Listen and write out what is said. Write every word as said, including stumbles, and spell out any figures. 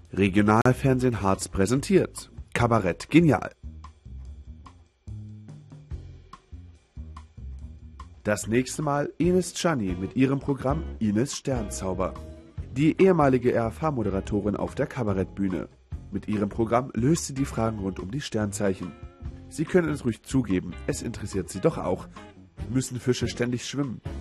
Regionalfernsehen Harz präsentiert Kabarett Genial. Das nächste Mal Ines Czani mit ihrem Programm Ines Sternzauber. Die ehemalige R F H-Moderatorin auf der Kabarettbühne. Mit ihrem Programm löst sie die Fragen rund um die Sternzeichen. Sie können es ruhig zugeben, es interessiert sie doch auch. Müssen Fische ständig schwimmen?